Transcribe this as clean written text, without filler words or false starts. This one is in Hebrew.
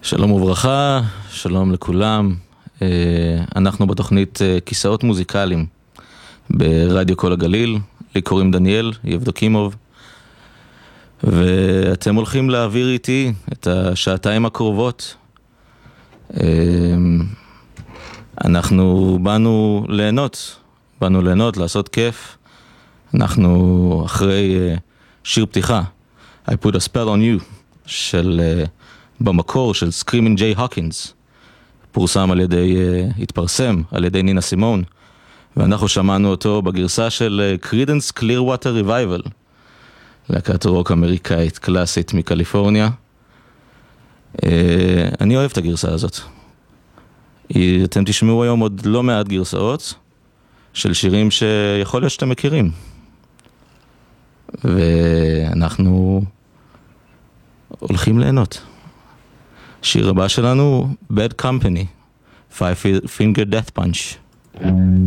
שלום וברכה, שלום לכולם. אנחנו בתוכנית כיסאות מוזיקליים ברדיו כל הגליל. לי קוראים דניאל יבדוקימוב, ואתם הולכים להעביר איתי את השעתיים הקרובות. אנחנו באנו ליהנות, לעשות כיף. אנחנו אחרי שיר פתיחה, I put a spell on you, במקור של Screaming Jay Hawkins, התפרסם על ידי נינה סימון, ואנחנו שמענו אותו בגרסה של Creedence Clearwater Revival, להקת רוק אמריקאית קלאסית מקליפורניה. אני אוהב את הגרסה הזאת. אתם תשמעו היום עוד לא מעט גרסאות של שירים שיכול להיות שאתם מכירים, ואנחנו הולכים ליהנות. שיר הבא שלנו, Bad Company, Five Finger Death Punch.